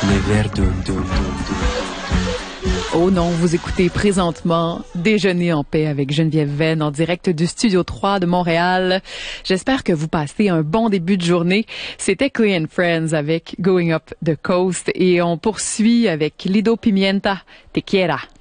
les verres Oh non, vous écoutez présentement Déjeuner en paix avec Geneviève Venn en direct du Studio 3 de Montréal. J'espère que vous passez un bon début de journée. C'était Clay and Friends avec Going Up the Coast et on poursuit avec Lido Pimienta, Te Quiera.